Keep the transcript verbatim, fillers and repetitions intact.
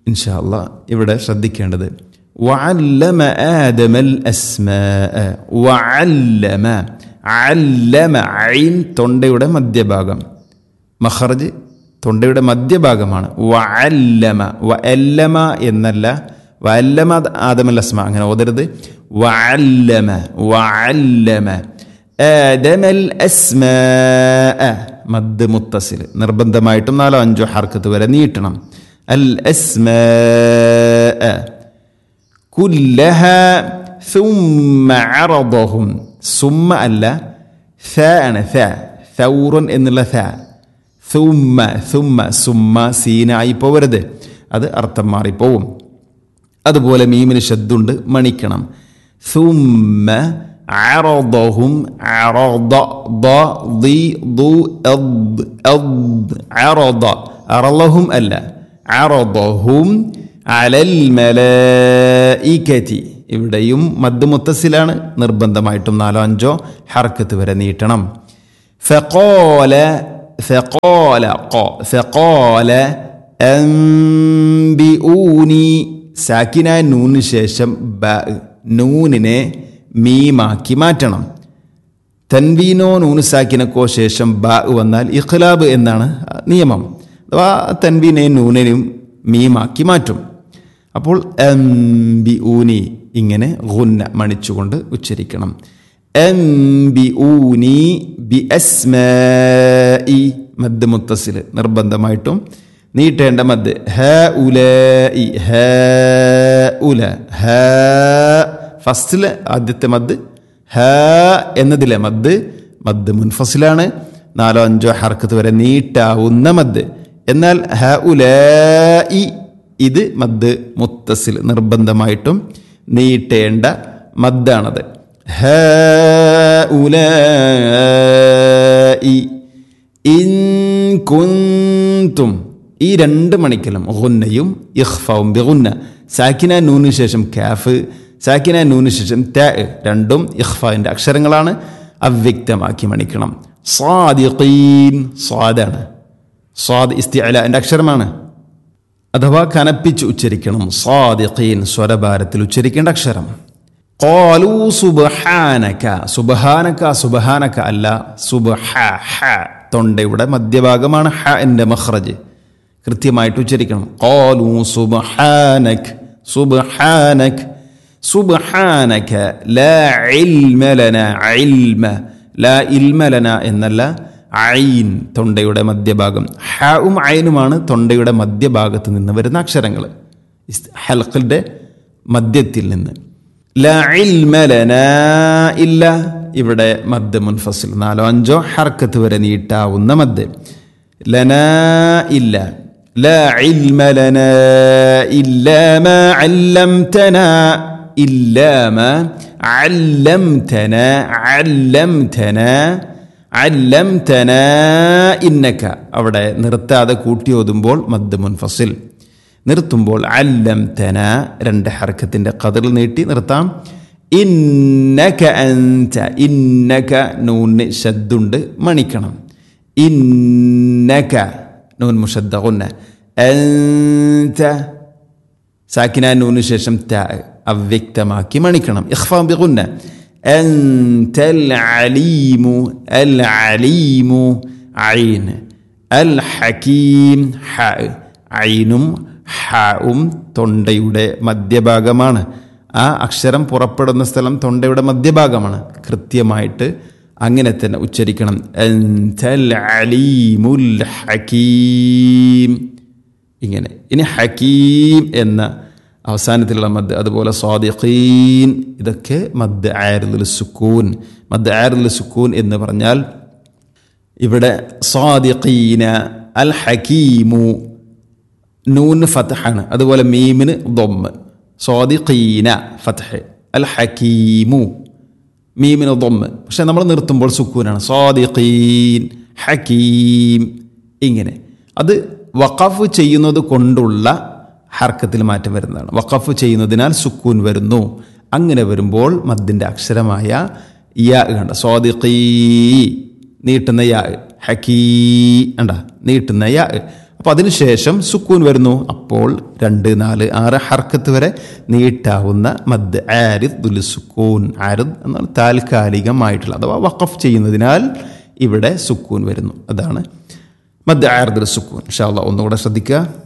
ഇൻഷാ അല്ലാഹ് ഇവിടെ ശ്രദ്ധിക്കേണ്ടത് വഅല്ലമ ആദമൽ അസ്മാഅ വഅല്ലമ അല്ലമ ഐൻ തൊണ്ടയുടെ മധ്യഭാഗം മഖറജ് തൊണ്ടയുടെ മധ്യഭാഗമാണ് വഅല്ലമ വഅല്ലമ എന്നല്ല വഅല്ലമ ആദമൽ അസ്മാ അങ്ങനെ ഓതരുത് വഅല്ലമ വഅല്ലമ ആദമൽ അസ്മാഅ മദ് മുത്തസിൽ നിർബന്ധമായിട്ടും നാലോ അഞ്ചോ ഹർക്കത്ത് വരെ നീട്ടണം അൽ അസ്മാഅ കുല്ലഹ ثم عرضهم ثم അല്ല ث ആണ് ث ثور എന്നുള്ള ث ثم ثم ثم സീനായി പോവരുത് അത് അർത്ഥം മാറിപ്പോവും അതുപോലെ മീമിന് ശദ്ദുണ്ട് മണിക്കണം ثم عرضهم عرض ض ضي ضو اض اض عرض عرضهم അല്ല عرضهم على الملائكة ഇവിടെയും മദ് മുത്തസിലാണ് നിർബന്ധമായിട്ടും നാലോ അഞ്ചോ ഹർക്കത്ത് വരെ നീട്ടണം فقال فقال فقال أنبئوني സാക്കിന നൂന് ശേഷം ബ നൂനിനെ മീമാക്കി മാറ്റണം തൻവീനോ നൂന് സാക്കിനക്കോ ശേഷം ബ വന്നാൽ ഇഖ്ലാബ് എന്നാണ് നിയമം അഥവാ തൻവീനെ നൂനിനും മീമാക്കി മാറ്റും അപ്പോൾ അംബിഊനി ഇങ്ങനെ ഗുന്ന മണിച്ചുകൊണ്ട് ഉച്ചരിക്കണം അംബിഊനി ബി അസ്മാഇ മദ് മുത്തസിൽ നിർബന്ധമായിട്ടും നീട്ടേണ്ട മദ് ഹ ഉലഇ ഹ ഉല ഹ ഫസ്റ്റിലെ ആദ്യത്തെ മദ് ഹ എന്നതിലെ മദ് മദ് മുൻഫസിലാണ് നാലോ അഞ്ചോ ഹർക്കത്ത് വരെ നീട്ടാവുന്ന മദ് എന്നാൽ ഹ ഉലഇ ഇത് മദ് മുത്തസിൽ നിർബന്ധമായിട്ടും നീട്ടേണ്ട മദ്ദാണത് ഹ ഉലഇ ഇൻ കുന്തും ഈ രണ്ട് മണിക്കലും ഗുന്നയും ഇഖ്ഫാവും ബിഗുന്ന സാക്കിന നൂന് ശേഷം കാഫ് സാക്കിന നൂന് ശേഷം ത രണ്ടും ഇഖ്ഫാവിൻ്റെ അക്ഷരങ്ങളാണ് അവ്യക്തമാക്കി മണിക്കണം സാദിഖീൻ സ്വാദാണ് സ്വാദ് ഇസ്തിഅലാന്റെ അക്ഷരമാണ് അഥവാ കനപ്പിച്ച് ഉച്ചരിക്കണം സാദിഖീൻ സ്വരഭാരത്തിൽ ഉച്ചരിക്കേണ്ട അക്ഷരം ഖാലൂ സുബ്ഹാനക സുബ്ഹാനക സുബ്ഹാനക അല്ല സുബ്ഹ ഹ തൊണ്ടയുടെ മധ്യഭാഗമാണ് ഹ എൻ്റെ മഖ്റജ് കൃത്യമായിട്ട് ഉച്ചരിക്കണം ഖാലൂ സുബ്ഹാനക സുബ്ഹാനക സുബ്ഹാനക ലാ ഇൽമ ലനാ ഇൽമ ലാ ഇൽമ ലനാ എന്നല്ല ഐൻ തൊണ്ടയുടെ മധ്യഭാഗം ഹഉം ഐനുമാണ് തൊണ്ടയുടെ മധ്യഭാഗത്ത് നിന്ന് വരുന്ന അക്ഷരങ്ങൾ ഹൽഖിന്റെ മധ്യത്തിൽ നിന്ന് ലാ ഇൽമ ലനാ ഇല്ല ഇവിടെ മദ് മുൻഫസിൽ നാലോ അഞ്ചോ ഹർക്കത്ത് വരെ നീട്ടാവുന്ന മദ് ലനാ ഇല്ല ലാ ഇൽമ ലനാ ഇല്ലാ മാ അല്ലംതനാ ഇല്ലാ മാ അല്ലംതനാ അല്ലംതനാ അല്ലംതന ഇന്നക അവിടെ നിർത്താതെ കൂട്ടി ഓതുമ്പോൾ മദ് മുൻഫസിൽ നിർത്തുമ്പോൾ അല്ലംതന രണ്ട് ഹർക്കത്തിന്റെ ഖദറിൽ നീട്ടി നിർത്താം ഇന്നക അൻത ഇന്നക നൂന് ശദ്ദുണ്ട് മണിക്കണം ഇന്നക നൂൻ മുഷദ്ദ ഗുന്ന അൻത സാക്കിന നൂന് ശേഷം ത അവ്യക്തമാക്കി മണിക്കണം ഇഖ്ഫാ ബിഗുന്ന أنت العليم العليم عين الحكيم حاء عينും ഹാഉം തൊണ്ടയുടെ മധ്യഭാഗമാണ് ആ അക്ഷരം പുറപ്പെടുന്ന സ്ഥലം തൊണ്ടയുടെ മധ്യഭാഗമാണ് കൃത്യമായിട്ട് അങ്ങനെ തന്നെ ഉച്ചരിക്കണം അൻതൽ അലീമുൽ ഹകീം ഇങ്ങനെ ഇനി ഹകീം എന്ന അവസാനത്തിലുള്ള മദ് അതുപോലെ സ്വാദിഖീൻ ഇതൊക്കെ മദ് ആരിദുൽ സുക്കൂൻ മദ് ആരിദുൽ സുക്കൂൻ എന്ന് പറഞ്ഞാൽ ഇവിടെ സ്വാദിഖീന അൽ ഹകീമു നൂൻ ഫത്ഹാണ് അതുപോലെ മീമിന് ദമ്മ് സ്വാദിഖീന ഫത്ഹ് അൽ ഹകീമു മീമിന് ദമ്മ് പക്ഷെ നമ്മൾ നിർത്തുമ്പോൾ സുക്കൂനാണ് സ്വാദിഖീൻ ഹകീം ഇങ്ങനെ അത് വഖഫ് ചെയ്യുന്നത് കൊണ്ടുള്ള ഹർക്കത്തിൽ മാറ്റം വരുന്നതാണ് വഖഫ് ചെയ്യുന്നതിനാൽ സുക്കൂൻ വരുന്നു അങ്ങനെ വരുമ്പോൾ മദ്ദിൻ്റെ അക്ഷരമായ യാ കണ്ട സ്വാദിഖീ നീട്ടുന്ന യാ ഹകീ കണ്ട നീട്ടുന്ന യാ അപ്പോൾ അതിനുശേഷം സുക്കൂൻ വരുന്നു. അപ്പോൾ രണ്ട് നാല് ആറ് ഹർക്കത്ത് വരെ നീട്ടാവുന്ന മദ് ആരിദ് ദുൽ സുക്കൂൻ. ആരിദ് എന്നാൽ താൽക്കാലികമായിട്ടുള്ള അഥവാ വഖഫ് ചെയ്യുന്നതിനാൽ ഇവിടെ സുക്കൂൻ വരുന്നു. അതാണ് മദ് ആരിദ് ദുൽ സുക്കൂൻ. ഇൻഷാ അല്ലാഹ് ഒന്നുകൂടെ ശ്രദ്ധിക്കുക.